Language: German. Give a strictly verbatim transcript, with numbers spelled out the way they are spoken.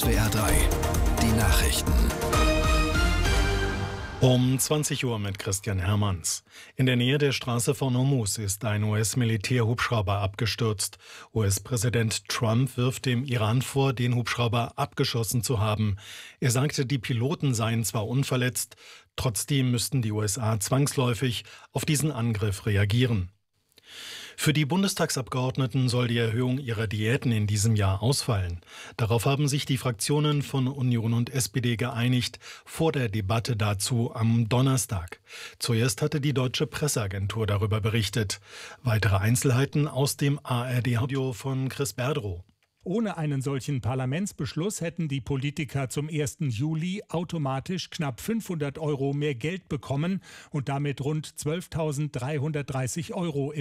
S W R drei, die Nachrichten. Um zwanzig Uhr mit Christian Hermanns. In der Nähe der Straße von Hormuz ist ein U S-Militärhubschrauber abgestürzt. U S-Präsident Trump wirft dem Iran vor, den Hubschrauber abgeschossen zu haben. Er sagte, die Piloten seien zwar unverletzt, trotzdem müssten die U S A zwangsläufig auf diesen Angriff reagieren. Für die Bundestagsabgeordneten soll die Erhöhung ihrer Diäten in diesem Jahr ausfallen. Darauf haben sich die Fraktionen von Union und S P D geeinigt, vor der Debatte dazu am Donnerstag. Zuerst hatte die Deutsche Presseagentur darüber berichtet. Weitere Einzelheiten aus dem A R D-Audio von Chris Berdrow. Ohne einen solchen Parlamentsbeschluss hätten die Politiker zum ersten Juli automatisch knapp fünfhundert Euro mehr Geld bekommen und damit rund zwölftausenddreihundertdreißig Euro